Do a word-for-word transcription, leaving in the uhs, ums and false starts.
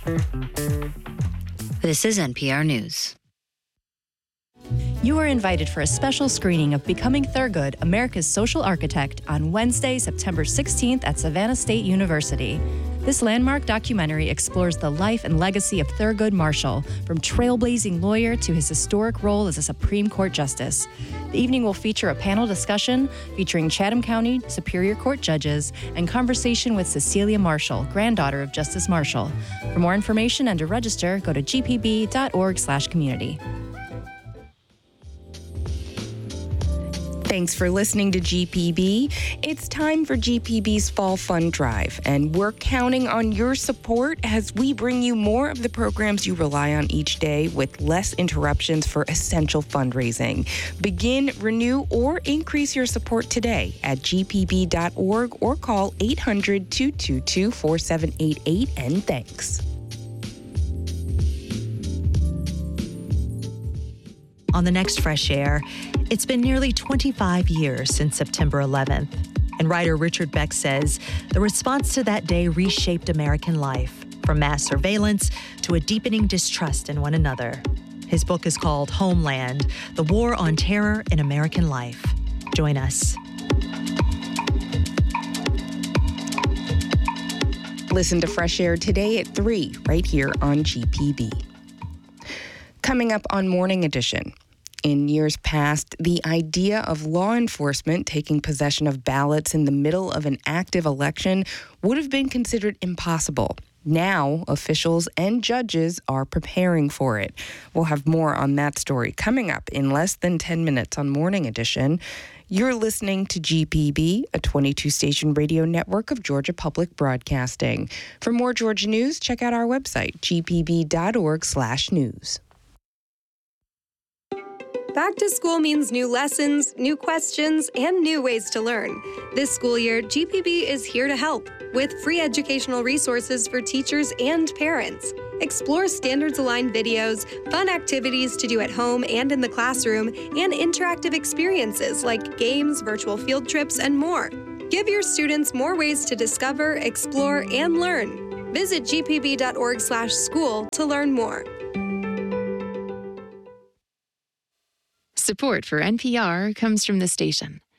This is N P R News. You are invited for a special screening of Becoming Thurgood, America's Social Architect, on Wednesday, September sixteenth at Savannah State University. This landmark documentary explores the life and legacy of Thurgood Marshall, from trailblazing lawyer to his historic role as a Supreme Court justice. The evening will feature a panel discussion featuring Chatham County Superior Court judges and conversation with Cecilia Marshall, granddaughter of Justice Marshall. For more information and to register, go to g p b dot org slash community. Thanks for listening to G P B. It's time for G P B's Fall Fund Drive, and we're counting on your support as we bring you more of the programs you rely on each day with less interruptions for essential fundraising. Begin, renew, or increase your support today at g p b dot org or call eight hundred, two two two, four seven eight eight, and thanks. On the next Fresh Air, it's been nearly twenty-five years since September eleventh, and writer Richard Beck says the response to that day reshaped American life, from mass surveillance to a deepening distrust in one another. His book is called Homeland: The War on Terror in American Life. Join us. Listen to Fresh Air today at three, right here on G P B. Coming up on Morning Edition. In years past, the idea of law enforcement taking possession of ballots in the middle of an active election would have been considered impossible. Now, officials and judges are preparing for it. We'll have more on that story coming up in less than ten minutes on Morning Edition. You're listening to G P B, a twenty-two station radio network of Georgia Public Broadcasting. For more Georgia news, check out our website, g p b dot org slash news. Back to school means new lessons, new questions, and new ways to learn. This school year, G P B is here to help with free educational resources for teachers and parents. Explore standards-aligned videos, fun activities to do at home and in the classroom, and interactive experiences like games, virtual field trips, and more. Give your students more ways to discover, explore, and learn. Visit g p b dot org slash school to learn more. Support for N P R comes from the station